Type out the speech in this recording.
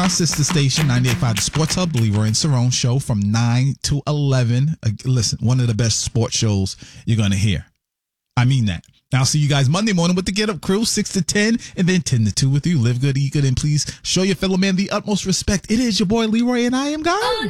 our sister station, 98.5 The Sports Hub, Leroy and Cerrone show from 9 to 11. Listen, one of the best sports shows you're going to hear. I mean that. I'll see you guys Monday morning with the Get Up Crew, 6 to 10, and then 10 to 2 with you. Live good, eat good, and please show your fellow man the utmost respect. It is your boy Leroy, and I am God.